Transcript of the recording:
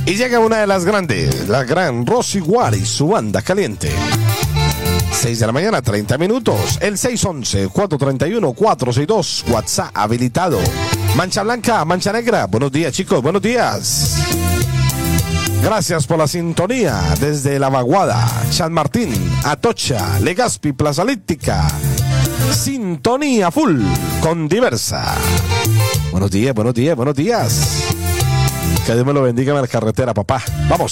Y llega una de las grandes, la gran Rosy Guari y su banda caliente. 6 de la mañana, 30 minutos. El 611-431-462. WhatsApp habilitado. Mancha blanca, mancha negra. Buenos días, chicos, buenos días. Gracias por la sintonía desde La Vaguada, San Martín, Atocha, Legazpi, Plaza Líptica. Sintonía full con Diversa. Buenos días, buenos días, buenos días. Que Dios me lo bendiga en la carretera, papá. Vamos.